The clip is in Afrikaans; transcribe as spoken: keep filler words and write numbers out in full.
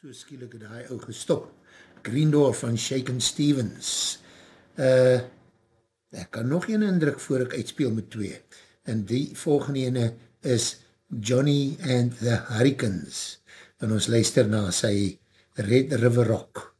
So skielik het hy ou gestop. Green Door van Shakin' Stevens. Uh, ek kan nog een indruk voor ek uitspeel met twee. En die volgende ene is Johnny and the Hurricanes. En ons luister na sy Red River Rock.